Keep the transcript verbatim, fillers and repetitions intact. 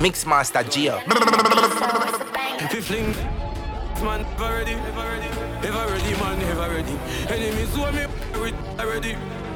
Mixmaster Gio. If you fling, man, never ready, never ready, never ready, man, never ready. Enemies who me with already.